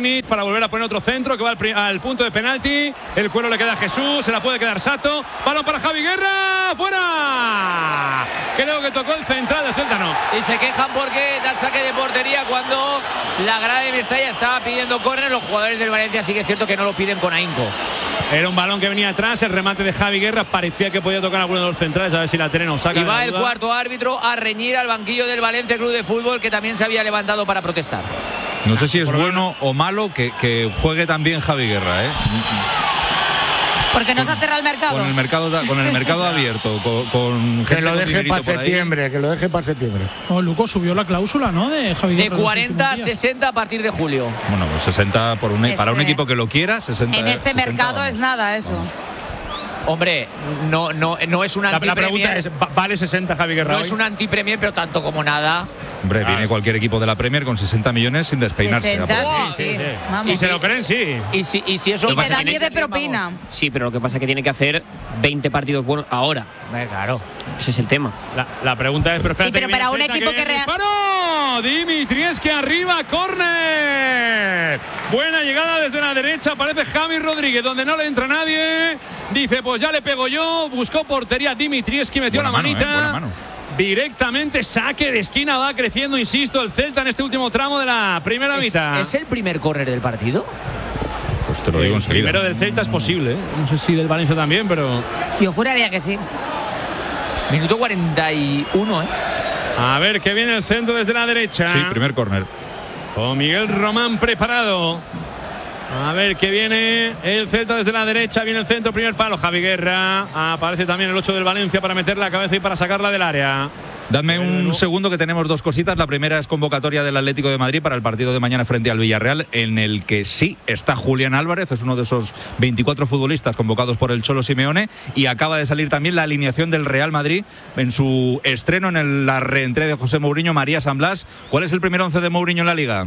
Ugrinich para volver a poner otro centro que va al punto de penalti. El cuero le queda a Jesús, se la puede quedar Sato. Balón para Javi Guerra, ¡fuera! Creo que tocó el central del Celta, no. Y se quejan porque da saque de portería cuando la grada de Mestalla estaba pidiendo córner. Los jugadores del Valencia sí que es cierto que no lo piden con ahínco. Era un balón que venía atrás, el remate de Javi Guerra parecía que podía tocar a alguno de los centrales, a ver si la Terena saca. Y va el cuarto árbitro a reñir al banquillo del Valencia Club de Fútbol, que también se había levantado para protestar. No sé si es bueno o malo que juegue también Javi Guerra, ¿eh? Porque no se cerra el mercado. Con el mercado abierto, con que lo deje para septiembre, que lo deje para septiembre. Oh, Luco subió la cláusula, ¿no? De Javi Guerra. De 40 a 60 a partir de julio. Bueno, pues 60 para un equipo que lo quiera, 60. En este 60, mercado vamos. es nada eso. Vamos. Hombre, no es un antipremier. La pregunta es, ¿vale 60 Javi Guerra? No hoy? es un antipremier, pero tanto como nada. Hombre, viene cualquier equipo de la Premier con 60 millones sin despeinarse. 60, Sí. Vamos. Si se lo creen, sí. Y si eso Y te dan 10 de propina. Sí, pero lo que pasa es que tiene que hacer 20 partidos buenos ahora. Claro. Ese es el tema. La pregunta es, pero espérate, pero para un equipo que ¡disparo! Dimitrievski arriba, córner. Buena llegada desde la derecha, aparece Javi Rodríguez, donde no le entra nadie. Dice, pues ya le pego yo. Buscó portería Dimitrievski, metió Buena la mano, manita. buena mano. Directamente saque de esquina, va creciendo, insisto, el Celta en este último tramo de la primera mitad. ¿Es el primer córner del partido? Pues te lo digo enseguida. El primero del Celta es posible, ¿eh? No sé si del Valencia también, pero... Yo juraría que sí. Minuto 41, ¿eh? A ver, que viene el centro desde la derecha. Sí, primer córner. Con Miguel Román preparado. A ver que viene el Celta desde la derecha. Viene el centro, primer palo, Javi Guerra. Aparece también el 8 del Valencia para meter la cabeza y para sacarla del área. Dadme un segundo que tenemos dos cositas. La primera es convocatoria del Atlético de Madrid para el partido de mañana frente al Villarreal, en el que sí está Julián Álvarez, es uno de esos 24 futbolistas convocados por el Cholo Simeone, y acaba de salir también la alineación del Real Madrid en su estreno en la reentré de José Mourinho, María San Blas. ¿Cuál es el primer 11 de Mourinho en la Liga?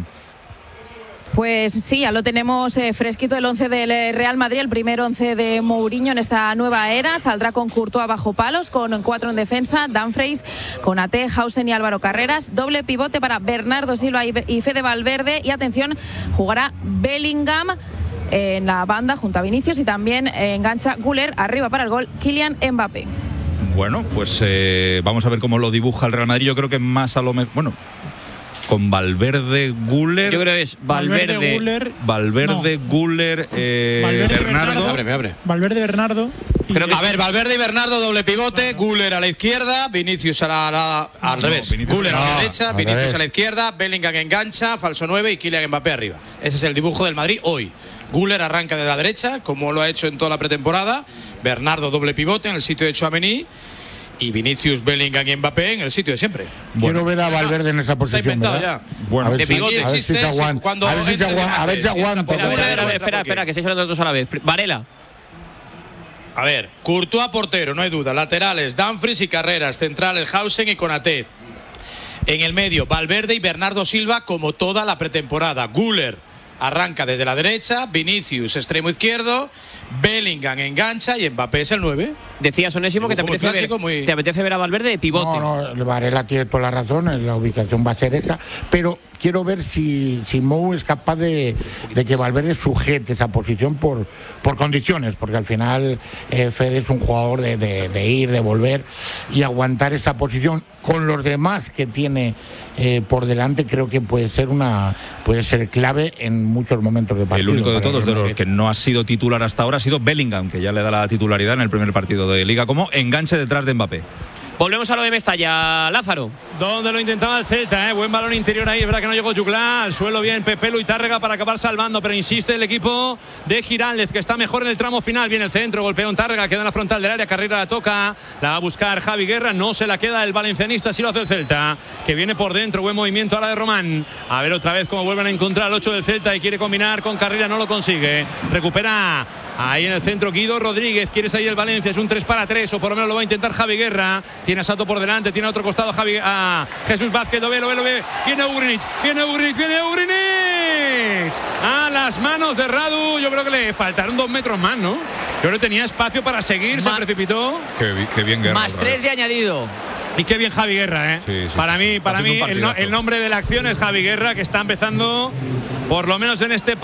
Pues sí, ya lo tenemos fresquito, el 11 del Real Madrid, el primer 11 de Mourinho en esta nueva era. Saldrá con Courtois bajo palos, con 4 en defensa, Dumfries, Konaté, Hausen y Álvaro Carreras. Doble pivote para Bernardo Silva y Fede Valverde. Y atención, jugará Bellingham en la banda junto a Vinicius, y también engancha Güler, arriba para el gol Kylian Mbappé. Bueno, pues vamos a ver cómo lo dibuja el Real Madrid. Yo creo que más a lo mejor... Bueno, con Valverde, Güler. Yo creo que es Valverde, Güler. Valverde, No. Güler, Bernardo. Abre. Valverde, Bernardo. A ver, Valverde y Bernardo, doble pivote. Güler a la izquierda, Vinicius al revés. Güler a la derecha, Vinicius a la izquierda, Bellingham engancha, falso 9 y Kylian Mbappé arriba. Ese es el dibujo del Madrid hoy. Güler arranca de la derecha, como lo ha hecho en toda la pretemporada. Bernardo doble pivote en el sitio de Tchouaméni. Y Vinicius, Bellingham y Mbappé en el sitio de siempre. Quiero ver a Valverde en esa posición. Está inventado ¿verdad? ya. Bueno, a ver de pivote existe. a ver si se aguanta. A ver si aguanta. Espera, que estáis hablando los dos a la vez. Varela. A ver, Courtois portero, no hay duda. Laterales, Dumfries y Carreras. Centrales, Hausen y Konaté. En el medio, Valverde y Bernardo Silva, como toda la pretemporada. Güler arranca desde la derecha, Vinicius extremo izquierdo, Bellingham engancha y Mbappé es el 9. Decías, Onésimo, que te apetece ver a Valverde de pivote. No, Varela tiene toda la razón, la ubicación va a ser esa, pero quiero ver si Mou es capaz de que Valverde sujete esa posición por condiciones, porque al final Fede es un jugador de ir, de volver y aguantar esa posición con los demás que tiene por delante. Creo que puede ser clave en muchos momentos de partido. El único de todos de los que no ha sido titular hasta ahora ha sido Bellingham, que ya le da la titularidad en el primer partido de Liga como enganche detrás de Mbappé. Volvemos a lo de Mestalla, Lázaro. Donde lo intentaba el Celta, buen balón interior ahí, es verdad que no llegó Juglar, al suelo bien Pepe Luitárrega para acabar salvando, pero insiste el equipo de Giraldez, que está mejor en el tramo final. Viene el centro, golpea un Tárrega, queda en la frontal del área, Carrera la toca, la va a buscar Javi Guerra, no se la queda el valencianista, sí lo hace el Celta, que viene por dentro, buen movimiento ahora de Román. A ver otra vez cómo vuelven a encontrar al 8 del Celta y quiere combinar con Carrera, no lo consigue. Recupera ahí en el centro Guido Rodríguez, quiere salir el Valencia, es un 3-3, o por lo menos lo va a intentar Javi Guerra. Tiene a Sato por delante, tiene a otro costado a Jesús Vázquez, lo ve. Viene Ugrinich. A las manos de Radu, yo creo que le faltaron 2 metros más, ¿no? Yo creo que tenía espacio para seguir, se precipitó. Qué bien Guerra. Más 3 de añadido. Y qué bien Javi Guerra, ¿eh? Sí, para mí el nombre de la acción es Javi Guerra, que está empezando, por lo menos en este